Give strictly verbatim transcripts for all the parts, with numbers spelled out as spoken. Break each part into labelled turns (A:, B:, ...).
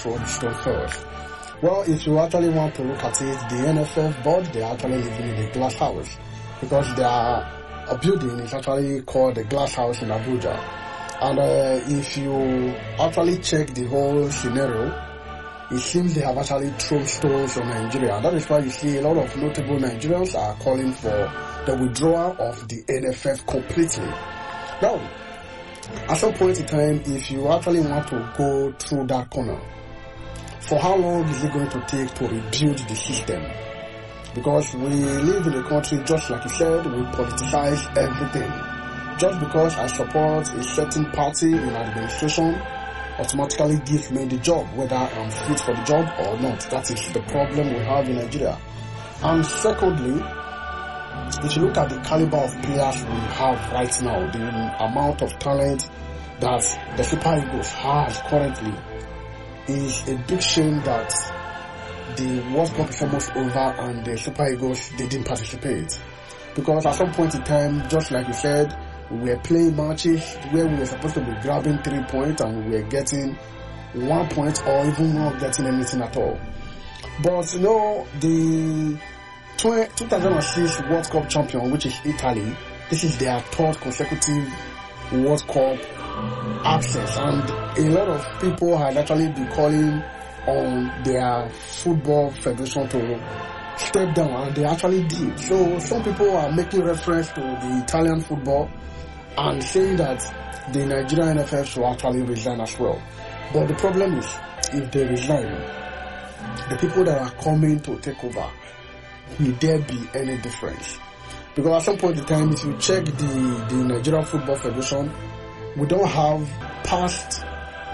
A: throw the stone first? Well, if you actually want to look at it, the N F F board, they are actually living in a glass house because their a building is actually called the Glass House in Abuja. And uh, if you actually check the whole scenario, it seems they have actually thrown stones on Nigeria. And that is why you see a lot of notable Nigerians are calling for the withdrawal of the N F F completely. Now, at some point in time, if you actually want to go through that corner, for how long is it going to take to rebuild the system? Because we live in a country, just like you said, we politicize everything. Just because I support a certain party in administration automatically gives me the job, whether I'm fit for the job or not. That is the problem we have in Nigeria. And secondly, if you look at the caliber of players we have right now, the amount of talent that the Super Eagles has currently, is a big shame that the World Cup is almost over and the Super Eagles didn't participate. Because at some point in time, just like you said, we were playing matches where we were supposed to be grabbing three points and we were getting one point or even not getting anything at all. But you know, the two thousand six World Cup champion, which is Italy, this is their third consecutive World Cup access, and a lot of people had actually been calling on their football federation to step down, and they actually did. So some people are making reference to the Italian football and saying that the Nigerian N F F should actually resign as well. But the problem is, if they resign, the people that are coming to take over, will there be any difference? Because at some point in time, if you check the, the Nigerian Football Federation, we don't have past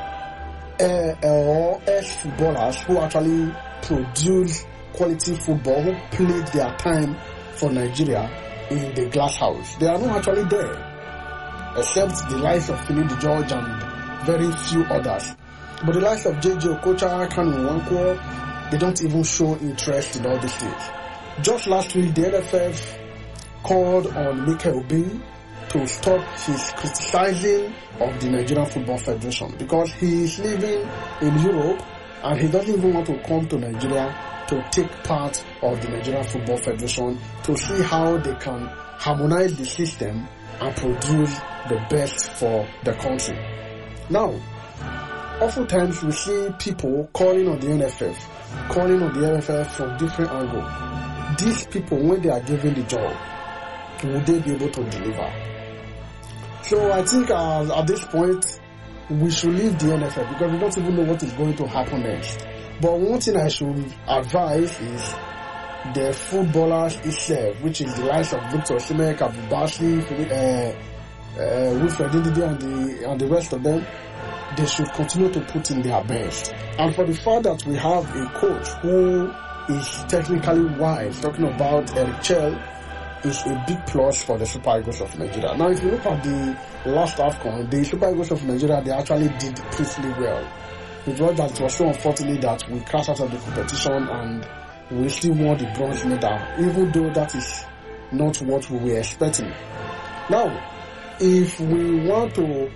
A: uh, or ex-footballers who actually produce quality football, who played their time for Nigeria in the glass house. They are not actually there, except the likes of Philip George and very few others. But the likes of J J Okocha, Kanu Nwankwo, they don't even show interest in all these things. Just last week, the N F F called on Mikel Obi to stop his criticizing of the Nigerian Football Federation because he is living in Europe and he doesn't even want to come to Nigeria to take part of the Nigerian Football Federation to see how they can harmonize the system and produce the best for the country. Now, oftentimes we see people calling on the N F F, calling on the N F F from different angles. These people, when they are given the job, will they be able to deliver? So I think uh, at this point, we should leave the N F F because we don't even know what is going to happen next. But one thing I should advise is the footballers itself, which is the likes of Victor Osimhen, Abubakar, uh, uh, Wilfred Ndidi and the, and the rest of them, they should continue to put in their best. And for the fact that we have a coach who is technically wise, talking about Eric Chell, is a big plus for the Super Eagles of Nigeria. Now, if you look at the last AFCON, the Super Eagles of Nigeria, they actually did pretty well. It was that it was so unfortunate that we crashed out of the competition and we still won the bronze medal, even though that is not what we were expecting. Now, if we want to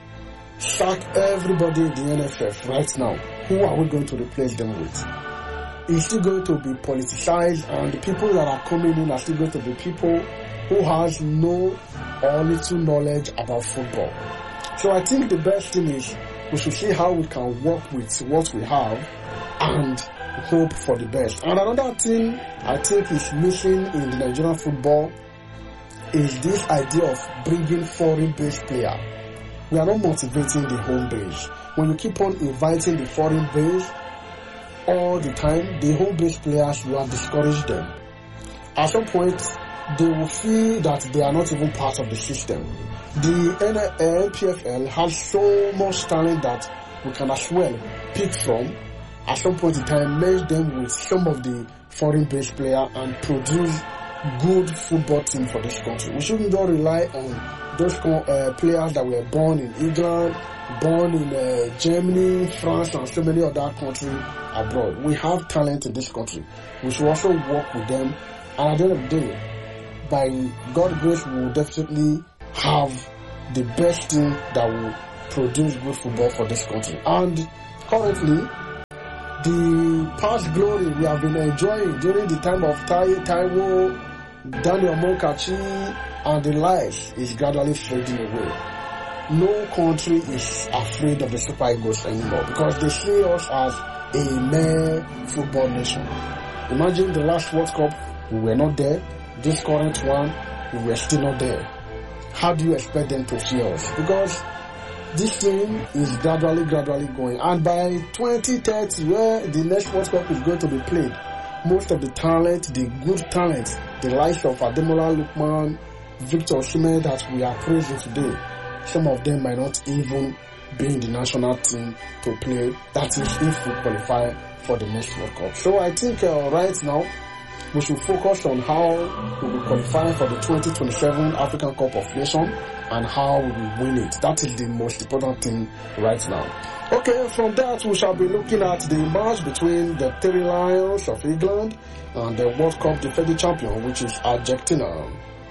A: sack everybody in the N F F right now, who are we going to replace them with? It's still going to be politicized, and the people that are coming in are still going to be people who has no or little knowledge about football. So I think the best thing is we should see how we can work with what we have and hope for the best. And another thing I think is missing in the Nigerian football is this idea of bringing foreign-based players. We are not motivating the home base. When you keep on inviting the foreign base all the time, the home-based players, you have discouraged them. At some point, they will feel that they are not even part of the system. The N P F L has so much talent that we can as well pick from. At some point in time, merge them with some of the foreign-based players and produce good football team for this country. We shouldn't just rely on those uh, players that were born in England, born in uh, Germany, France, and so many other countries abroad. We have talent in this country. We should also work with them. And at the end of the day, by God's grace, we will definitely have the best team that will produce good football for this country. And currently, the past glory we have been enjoying during the time of Tai, Taiwo, Daniel Monkachi, and the likes is gradually fading away. No country is afraid of the Super Eagles anymore because they see us as a mere football nation. Imagine the last World Cup, we were not there. This current one, we were still not there. How do you expect them to see us? Because this thing is gradually, gradually going. And by twenty thirty, where the next World Cup is going to be played, most of the talent, the good talent, the likes of Ademola Lookman, Victor Osimhen that we are praising today, some of them might not even be in the national team to play. That is if we qualify for the next World Cup. So I think uh, right now, we should focus on how we will qualify for the twenty twenty-seven African Cup of Nations and how we will win it. That is the most important thing right now. Okay, from that we shall be looking at the match between the Three Lions of England and the World Cup defending champion, which is Argentina.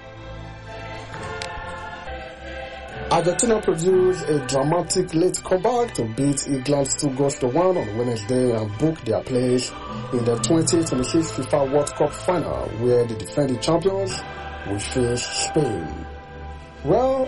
A: Argentina produced a dramatic late comeback to beat England two goals to one on Wednesday and book their place in the twenty twenty-six FIFA World Cup final, where the defending champions will face Spain. Well,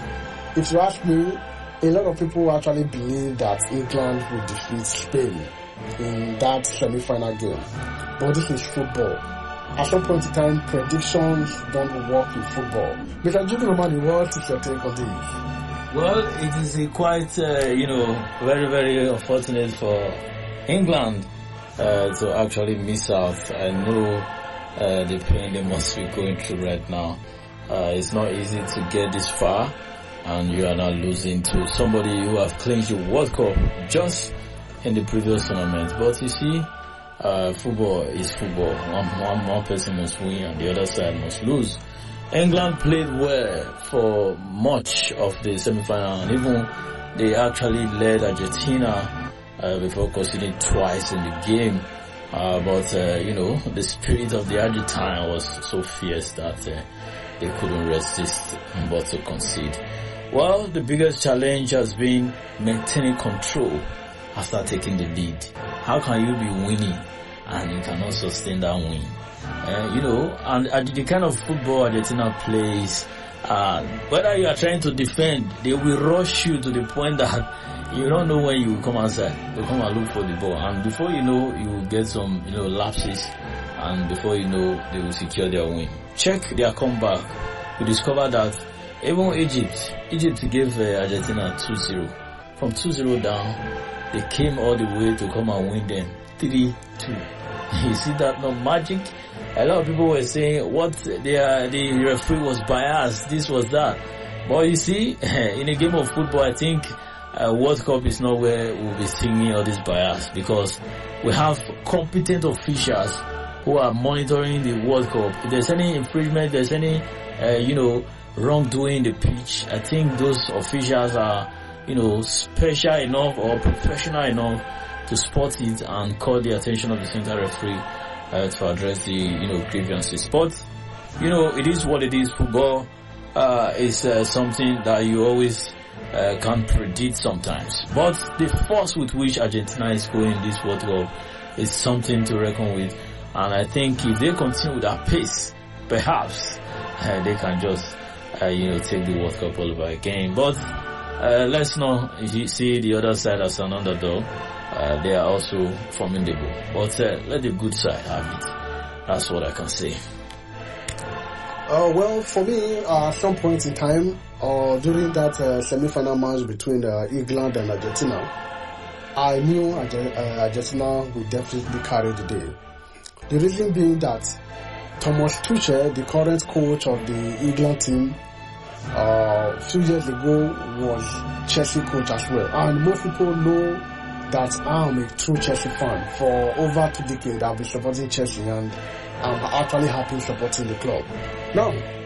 A: if you ask me, a lot of people actually believe that England will defeat Spain in that semi-final game. But this is football. At some point in time, predictions don't work in football. Mister Jude Romani, what is your take on this?
B: Well, it is a quite, uh, you know, very, very unfortunate for England uh, to actually miss out. I know uh, the pain they must be going through right now. Uh, it's not easy to get this far, and you are now losing to somebody who have clinched the World Cup just in the previous tournament. But you see, Uh, football is football. One, one, one person must win and the other side must lose. England played well for much of the semi-final, and even they actually led Argentina uh, before conceding twice in the game. Uh, but, uh, you know, the spirit of the Argentine was so fierce that uh, they couldn't resist but to concede. Well, the biggest challenge has been maintaining control after taking the lead. How can you be winning and you cannot sustain that win? Uh, you know, and, and the kind of football Argentina plays, uh, whether you are trying to defend, they will rush you to the point that you don't know when you will come outside. They come and look for the ball, and before you know, you will get some, you know, lapses, and before you know, they will secure their win. Check their comeback. You discover that even Egypt, Egypt gave uh, Argentina two zero. From two zero down, they came all the way to come and win them three two. You see that, not magic? A lot of people were saying what the, uh, the referee was biased, this was that. But you see, in a game of football, I think uh, World Cup is not where we'll be seeing all this bias, because we have competent officials who are monitoring the World Cup. If there's any infringement, there's any, uh, you know, wrongdoing in the pitch, I think those officials are, you know, special enough or professional enough to spot it and call the attention of the center referee uh, to address the, you know, grievances. But, you know, it is what it is. Football uh, is uh, something that you always uh, can't predict sometimes. But the force with which Argentina is going in this World Cup is something to reckon with. And I think if they continue with that pace, perhaps uh, they can just, uh, you know, take the World Cup all over again. But Uh, let's not see the other side as an underdog. Uh, they are also formidable. But uh, let the good side have it. That's what I can say.
A: Uh, well, for me, uh, at some point in time, uh, during that uh, semi-final match between uh, England and Argentina, I knew Arge- uh, Argentina would definitely carry the day. The reason being that Thomas Tuchel, the current coach of the England team, Uh, a few years ago was Chelsea coach as well, and most people know that I'm a true Chelsea fan. For over two decades I've been supporting Chelsea, and I'm actually happy supporting the club. Now,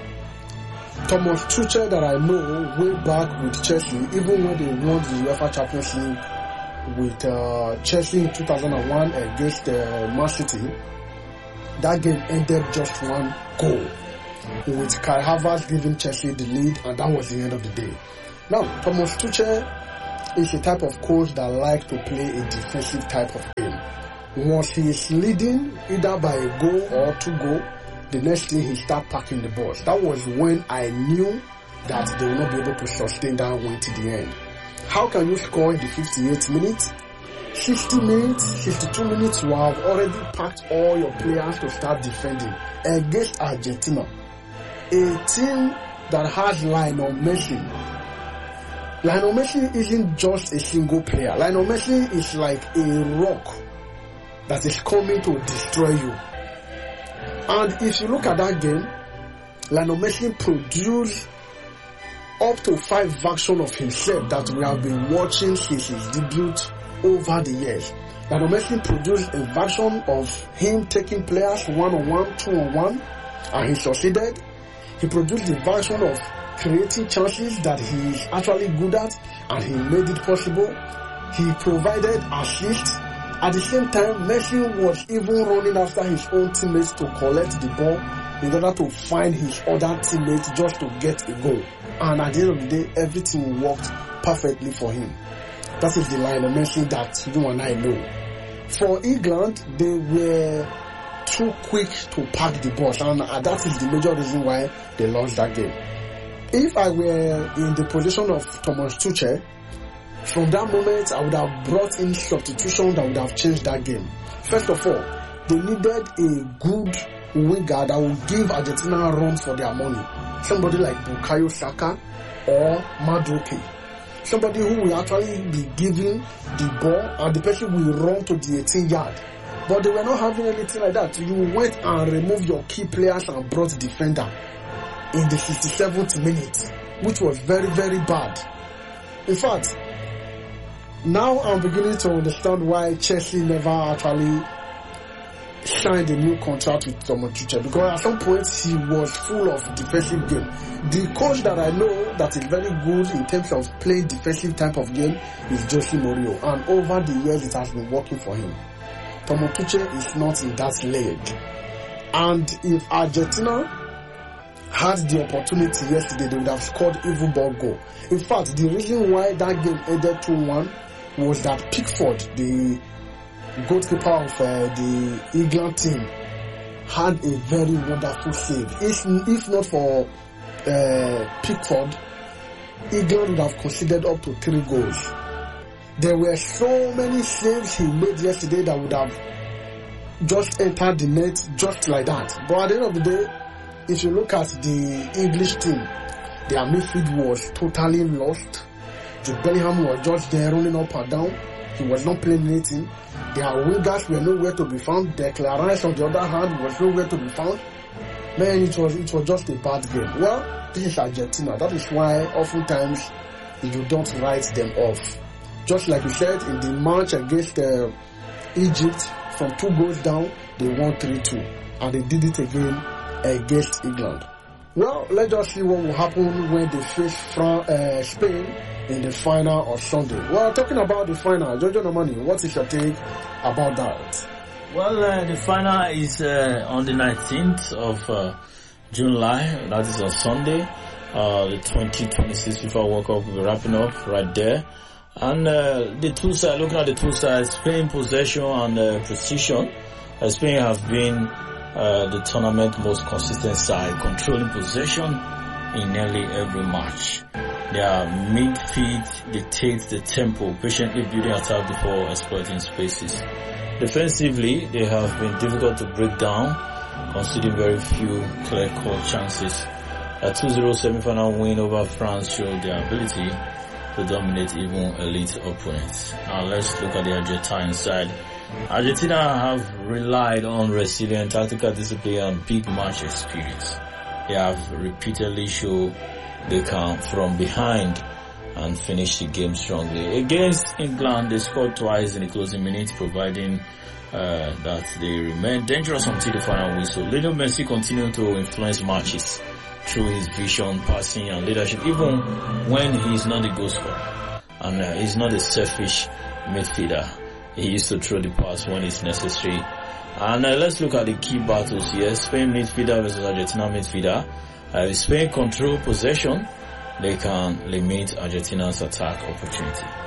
A: Thomas Tuchel that I know way back with Chelsea, even when they won the UEFA Champions League with uh, Chelsea in two thousand one against uh, Man City, that game ended just one goal, with Kai Havertz giving Chelsea the lead, and that was the end of the day. Now, Thomas Tuchel is a type of coach that likes to play a defensive type of game. once he is leading either by a goal or two goal, the next thing he start packing the balls. That was when I knew that they will not be able to sustain that win to the end. How can you score in the fifty-eighth minute? sixty minutes, sixty-two minutes, you have already packed all your players to start defending against Argentina, a team that has Lionel Messi. Lionel Messi isn't just a single player. Lionel Messi is like a rock that is coming to destroy you. And if you look at that game, Lionel Messi produced up to five versions of himself that we have been watching since his debut over the years. Lionel Messi produced a version of him taking players one-on-one, two-on-one, and he succeeded. He produced a version of creating chances that he is actually good at, and he made it possible. He provided assists. At the same time, Messi was even running after his own teammates to collect the ball in order to find his other teammates just to get a goal. And at the end of the day, everything worked perfectly for him. That is the Lionel Messi that you and I know. For England, they were too quick to pack the balls, and that is the major reason why they lost that game. If I were in the position of Thomas Tuchel, from that moment I would have brought in substitution that would have changed that game. First of all, they needed a good winger that would give Argentina a run for their money. Somebody like Bukayo Saka or Madueke. Somebody who will actually be giving the ball and the person will run to the eighteen yard. But they were not having anything like that. You went and removed your key players and brought defender in the sixty-seventh minute, which was very, very bad. In fact, now I'm beginning to understand why Chelsea never actually signed a new contract with Thomas Tuchel, because at some point he was full of defensive game. The coach that I know that is very good in terms of playing defensive type of game is Jose Mourinho, and over the years it has been working for him. Thomas Tuchel is not in that league, and if Argentina had the opportunity yesterday, they would have scored even more goal. In fact, the reason why that game ended two one was that Pickford, the goalkeeper of uh, the England team, had a very wonderful save. If, if not for uh, Pickford, England would have conceded up to three goals. There were so many saves he made yesterday that would have just entered the net just like that. But at the end of the day, if you look at the English team, their midfield was totally lost. Jude Bellingham was just there running up and down. He was not playing anything. Their wingers were nowhere to be found. Declan Rice, on the other hand, was nowhere to be found. Man, it was it was just a bad game. Well, this is Argentina. That is why oftentimes you don't write them off. Just like you said, in the match against uh, Egypt, from two goals down, they won three two. And they did it again against England. Well, let's just see what will happen when they face France, uh, Spain in the final on Sunday. Well, talking about the final, Jojo Nomani, what is your take about that?
B: Well, uh, the final is uh, on the nineteenth of uh, July. That is on Sunday. Uh, the twenty twenty-six FIFA World Cup will be wrapping up right there. And uh, the two sides, looking at the two sides, Spain possession and uh, precision. Uh, Spain have been Uh, the tournament most consistent side, controlling possession in nearly every match. Their midfield dictates the tempo, patiently building attack before exploiting spaces. Defensively, they have been difficult to break down, conceding very few clear-cut chances. A two zero semi-final win over France showed their ability to dominate even elite opponents. Now let's look at the Argentine side. Argentina have relied on resilient tactical discipline and big match experience. They have repeatedly shown they come from behind and finish the game strongly. Against England, they scored twice in the closing minutes, providing uh, that they remain dangerous until the final whistle. Lionel Messi continued to influence matches through his vision, passing and leadership, even when he is not the goal scorer. And uh, he's not a selfish midfielder. He used to throw the pass when it's necessary. And uh, let's look at the key battles here. Spain midfielder versus Argentina midfielder. Uh, if Spain control possession, they can limit Argentina's attack opportunity.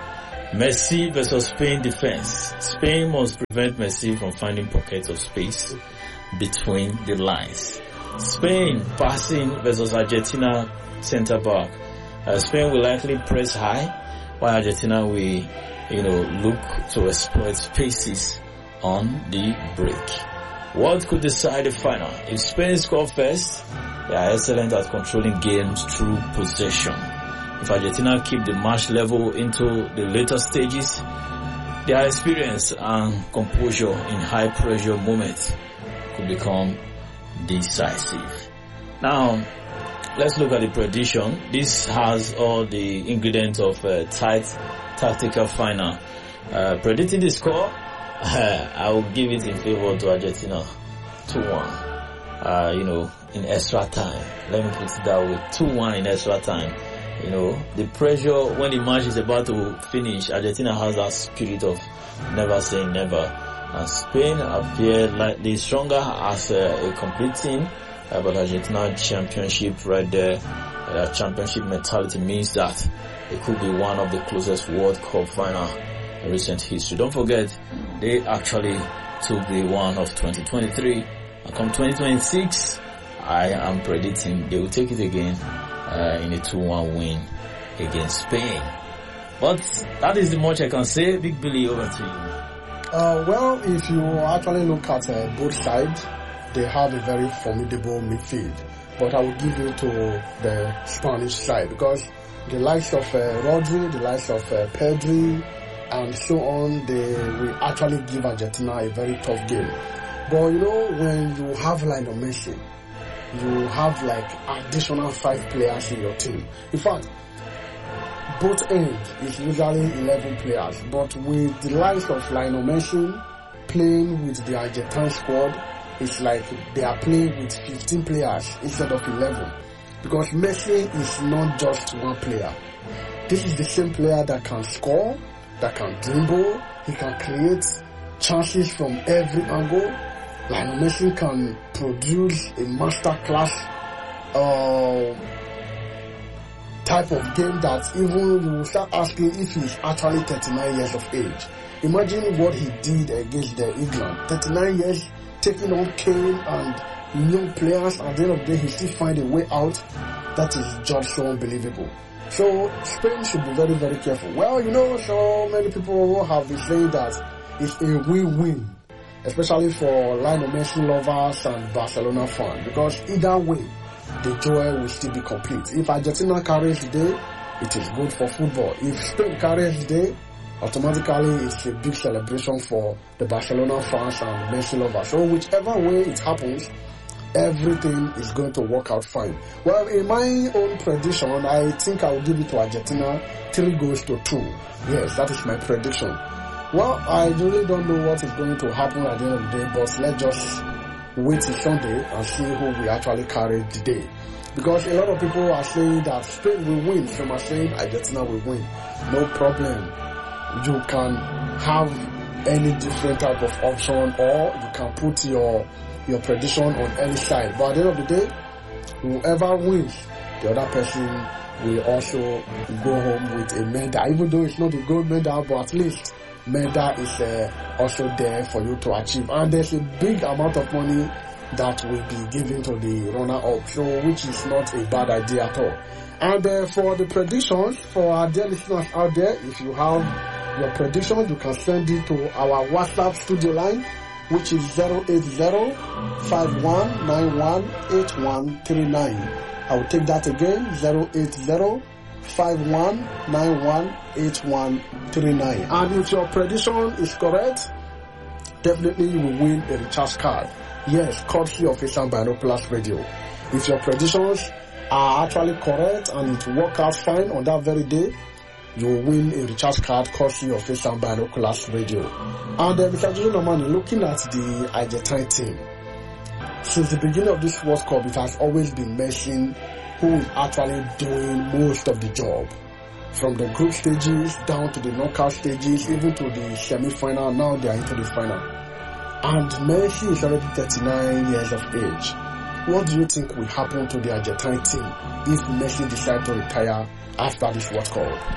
B: Messi versus Spain defense. Spain must prevent Messi from finding pockets of space between the lines. Spain passing versus Argentina center back. Uh, Spain will likely press high, while Argentina will, you know, look to exploit spaces on the break. What could decide the final? If Spain score first, they are excellent at controlling games through possession. If Argentina keep the match level into the later stages, their experience and composure in high pressure moments could become decisive. Now, let's look at the prediction. This has all the ingredients of a tight tactical final. Uh, predicting the score, uh, I will give it in favor to Argentina, two one. Uh, you know, in extra time. Let me put it that way, two one in extra time. You know, the pressure when the match is about to finish, Argentina has that spirit of never saying never. And Spain appear slightly stronger as a, a complete team, uh, but Argentina championship right there, uh, championship mentality means that it could be one of the closest World Cup final in recent history. Don't forget, they actually took the one of twenty twenty-three, and come twenty twenty-six, I am predicting they will take it again. Uh, in a two one win against Spain. But that is the much I can say. Big Billy, over to you.
A: Uh, well, if you actually look at uh, both sides, they have a very formidable midfield. But I will give you to the Spanish side because the likes of uh, Rodri, the likes of uh, Pedri, and so on, they will actually give Argentina a very tough game. But you know, when you have Lionel Messi, you have like additional five players in your team. In fact, both ends is usually eleven players, but with the likes of Lionel Messi playing with the Argentine squad, it's like they are playing with fifteen players instead of eleven. Because Messi is not just one player. This is the same player that can score, that can dribble, he can create chances from every angle. Lionel Messi can produce a masterclass uh, type of game that even you will start asking if he's actually thirty-nine years of age. Imagine what he did against the England. thirty-nine years, taking on Kane and young players. At the end of the day, he still find a way out. That is just so unbelievable. So Spain should be very, very careful. Well, you know, so many people have been saying that it's a win-win, especially for Lionel Messi lovers and Barcelona fans, because either way, the joy will still be complete. If Argentina carries the day, it is good for football. If Spain carries the day, automatically it's a big celebration for the Barcelona fans and Messi lovers. So whichever way it happens, everything is going to work out fine. Well, in my own prediction, I think I will give it to Argentina three goals to two. Yes, that is my prediction. Well, I really don't know what is going to happen at the end of the day, but let's just wait till Sunday and see who will actually carry the day. Because a lot of people are saying that Spain will win, some are saying Argentina will win. No problem. You can have any different type of option, or you can put your your prediction on any side. But at the end of the day, whoever wins, the other person will also go home with a medal. Even though it's not a gold medal, but at least medal is uh, also there for you to achieve. And there's a big amount of money that will be given to the runner-up, so which is not a bad idea at all. And uh, for the predictions, for our dear listeners out there, if you have your predictions, you can send it to our WhatsApp studio line, which is zero eight zero, five one nine one, eight one three nine. I will take that again, zero eight zero, five one nine one, eight one three nine. And if your prediction is correct, definitely you will win a recharge card. Yes, courtesy of Asian Binoculars Radio. If your predictions are actually correct and it work out fine on that very day, you will win a recharge card courtesy of Asian Binoculars Radio. And uh, Mister Jojo Nomani, looking at the Argentine team, since the beginning of this World Cup, it has always been mentioned who is actually doing most of the job. From the group stages down to the knockout stages, even to the semi-final, now they are into the final. And Messi is already thirty-nine years of age. What do you think will happen to the Argentine team if Messi decides to retire after this World Cup?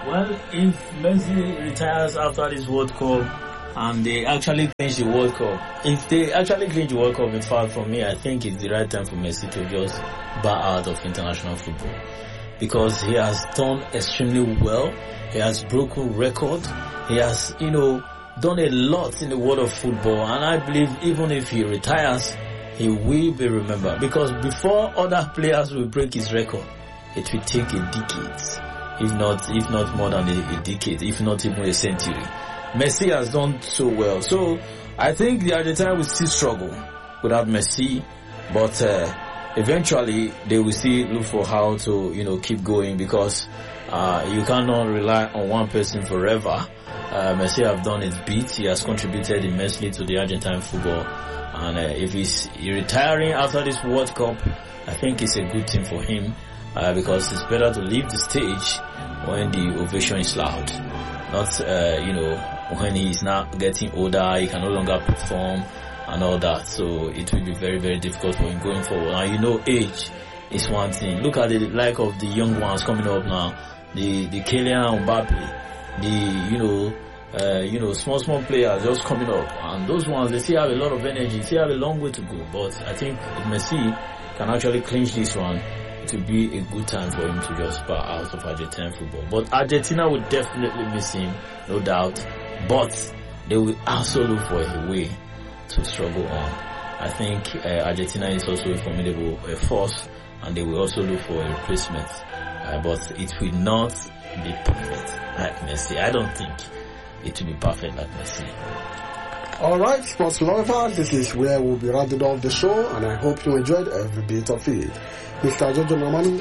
B: Well, if Messi retires after this World Cup and they actually clinch the World Cup, if they actually clinch the World Cup, in fact, for me, I think it's the right time for Messi to just bow out of international football, because he has done extremely well. He has broken record. He has, you know, done a lot in the world of football, and I believe even if he retires, he will be remembered, because before other players will break his record, it will take a decade. If not, if not more than a, a decade, if not even a century. Messi has done so well. So, I think the Argentina will still struggle without Messi, but uh, eventually they will still look for how to, you know, keep going, because uh, you cannot rely on one person forever. Uh, Messi have done his bit. He has contributed immensely to the Argentine football, and uh, if he's retiring after this World Cup, I think it's a good thing for him. Uh, because it's better to leave the stage when the ovation is loud, not uh, you know, when he's now getting older, he can no longer perform and all that. So it will be very, very difficult for him going forward. And you know, age is one thing. Look at the like of the young ones coming up now, the the Kylian Mbappe, the you know, uh, you know, small small players just coming up, and those ones, they still have a lot of energy, still have a long way to go. But I think Messi can actually clinch this one. To be a good time for him to just bow out of Argentine football. But Argentina will definitely miss him, no doubt. But they will also look for a way to struggle on. I think uh, Argentina is also a formidable uh, force, and they will also look for a replacement. Uh, but it will not be perfect like Messi. I don't think it will be perfect like Messi.
A: Alright, sports lovers, this is where we'll be rounding off the show, and I hope you enjoyed every bit of it. Mister Jojo Namani,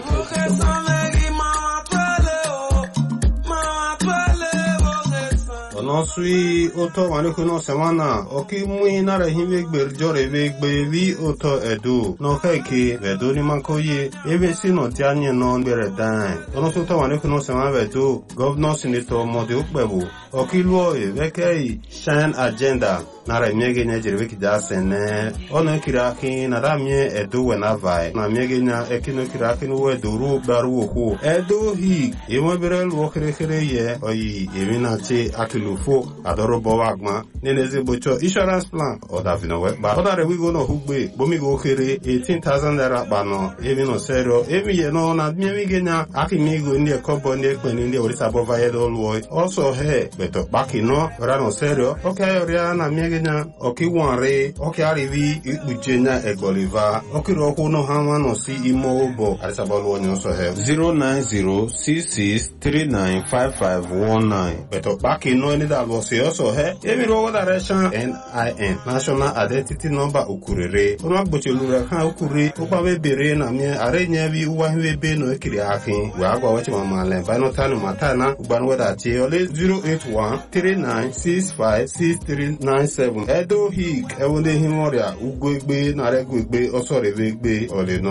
C: Onosui oto wanekuno semana oki mui nara hime gberjore vegbe vi oto edu no keke vedo ni mankoye ebe si no tianye no bere dan onosu oto wanekuno semana vedo governor senator mode ukbebu oki luo e vekei shine agenda nara miege nya jirwe kidasene ono kiraki nara mie edu wenavai na miege nya ekino kiraki no wedo ru baru oku edu hi imo bere luo kere kere ye oyi emina che akilu fo adoro bowagma neneze bocho insurance plan o davino we ba odare we go no hugbe bomi go kere eighteen thousand naira bano emi no serio emi ye no na mi mi genya akimi go ndi kobo ndi ekweni ndi orisa provide all also he beto baki no rano serio okay ria na mi genya oki wanre oki arivi ibujenya egboliva oki roku no hanwa no si imo obo arisa bolo nyo so he zero nine zero six six three nine five five one nine beto baki no ni da lo se also he emi ro direction N I N national identity number ukurere ono agboche lura kan ukure opa we bere na mi are nya bi uwa we be no ekiri akin we agwa wachi mama le ba no tanu matana ugban weda ti ole zero eight one three nine six five six three nine seven edo hik ewonde himoria ugwegbe na regwegbe osore vegbe ole no